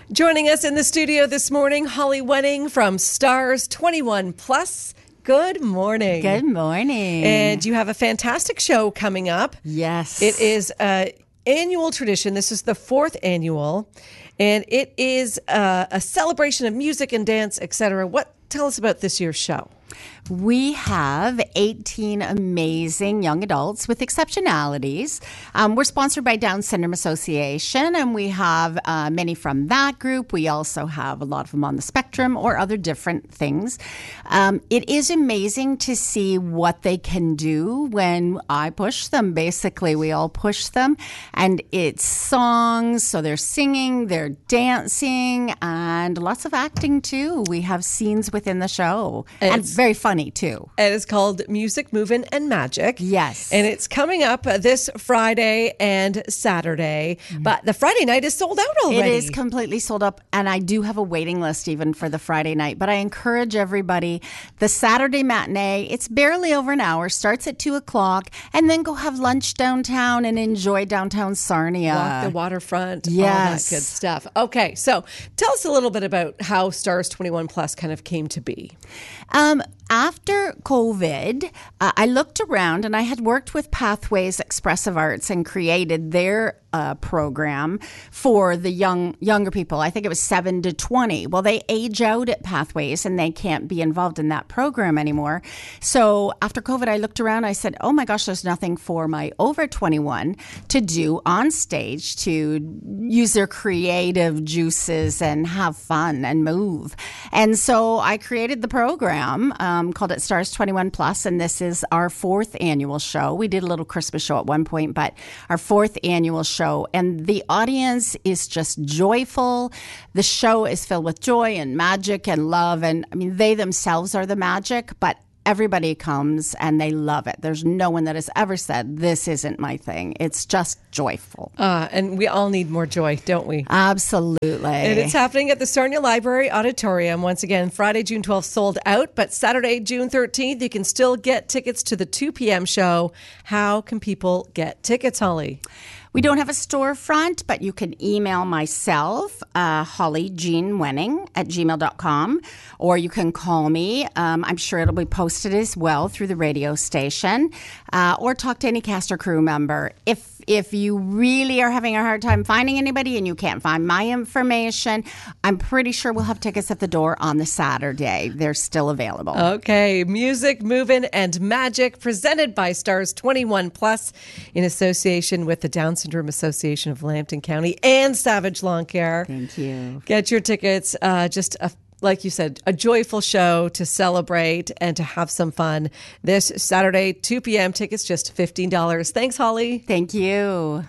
Joining us in the studio this morning, Holly Wenning from Stars 21 Plus. Good morning. Good morning. And you have a fantastic show coming up. Yes. It is an annual tradition. This is the 4th annual, and it is a celebration of music and dance, etc. Tell us about this year's show. We have 18 amazing young adults with exceptionalities. We're sponsored by Down Syndrome Association, and we have many from that group. We also have a lot of them on the spectrum or other different things. It is amazing to see what they can do when I push them. Basically, we all push them, and it's songs, so they're singing, they're dancing, and lots of acting too. We have scenes within the show, and very funny too. And it's called Music, Movin' and Magic. Yes. And it's coming up this Friday and Saturday. But the Friday night is sold out already. It is completely sold up. And I do have a waiting list even for the Friday night. But I encourage everybody, the Saturday matinee, it's barely over an hour, starts at 2 o'clock, and then go have lunch downtown and enjoy downtown Sarnia. Walk the waterfront, yes. All that good stuff. Okay, so tell us a little bit about how Stars 21 Plus kind of came to be. After COVID, I looked around and I had worked with Pathways Expressive Arts and created their program for the younger people. I think it was 7 to 20. Well, they age out at Pathways and they can't be involved in that program anymore. So after COVID, I looked around. I said, oh my gosh, there's nothing for my over 21 to do on stage to use their creative juices and have fun and move. And so I created the program, called it Stars 21 Plus, and this is our 4th annual show. We did a little Christmas show at one point, but our 4th annual show, and the audience is just joyful. The show is filled with joy and magic and love, and I mean, they themselves are the magic, but everybody comes and they love it. There's no one that has ever said, this isn't my thing. It's just joyful. And we all need more joy, don't we? Absolutely. And it's happening at the Sarnia Library Auditorium. Once again, Friday, June 12th, sold out, but Saturday, June 13th, you can still get tickets to the 2 p.m. show. How can people get tickets, Holly? We don't have a storefront, but you can email myself, Holly Jean Wenning at gmail.com, or you can call me. I'm sure it'll be posted as well through the radio station, or talk to any cast or crew member. If you really are having a hard time finding anybody and you can't find my information, I'm pretty sure we'll have tickets at the door on the Saturday. They're still available. Okay. Music, Movin' and Magic, presented by Stars 21 Plus in association with the Down Syndrome Association of Lambton County and Savage Lawn Care. Thank you. Get your tickets. Like you said, a joyful show to celebrate and to have some fun. This Saturday, 2 p.m. Tickets just $15. Thanks, Holly. Thank you.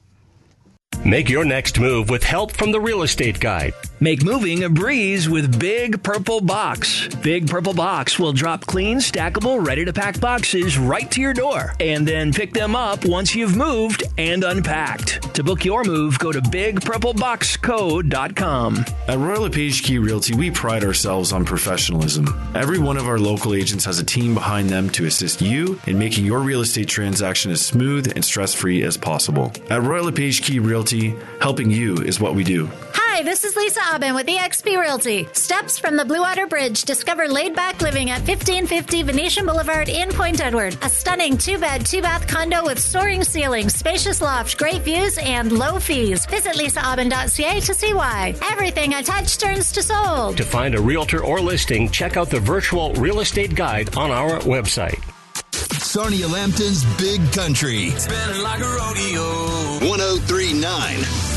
Make your next move with help from the Real Estate Guide. Make moving a breeze with Big Purple Box. Big Purple Box will drop clean, stackable, ready-to-pack boxes right to your door and then pick them up once you've moved and unpacked. To book your move, go to bigpurpleboxco.com. At Royal LePage Key Realty, we pride ourselves on professionalism. Every one of our local agents has a team behind them to assist you in making your real estate transaction as smooth and stress-free as possible. At Royal LePage Key Realty, helping you is what we do. Hi, this is Lisa Aubin with eXp Realty. Steps from the Blue Water Bridge. Discover laid-back living at 1550 Venetian Boulevard in Point Edward. A stunning 2-bed, 2-bath condo with soaring ceilings, spacious loft, great views, and low fees. Visit lisaaubin.ca to see why. Everything I touch turns to sold. To find a realtor or listing, check out the virtual real estate guide on our website. Sarnia Lambton's Big Country. Spinning like a rodeo. 103.9